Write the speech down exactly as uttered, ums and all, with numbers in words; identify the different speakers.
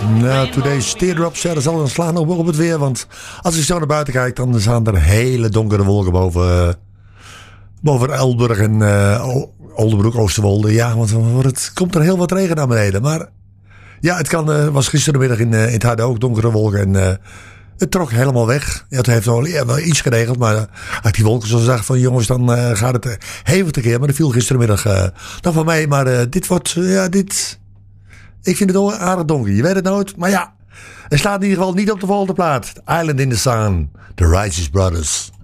Speaker 1: Nou, today's teardrops, ja, dat zal dan slaan ook op het weer. Want als ik zo naar buiten kijk, dan staan er hele donkere wolken boven, uh, boven Elburg en uh, Oldenbroek, Oosterwolde. Ja, want het komt er heel wat regen naar beneden. Maar ja, het kan, uh, was gisterenmiddag in, uh, in het Harde ook donkere wolken. En uh, het trok helemaal weg. Ja, het heeft wel, ja, wel iets geregeld. Maar uh, uit die wolken zo zag van jongens, dan uh, gaat het uh, hevig tekeer. Maar er viel gisterenmiddag uh, nog van mij. Maar uh, dit wordt, uh, ja, dit... Ik vind het aardig donker. Je weet het nooit. Maar ja, er staat in ieder geval niet op de volgende plaat. Island in the Sun. The Righteous Brothers.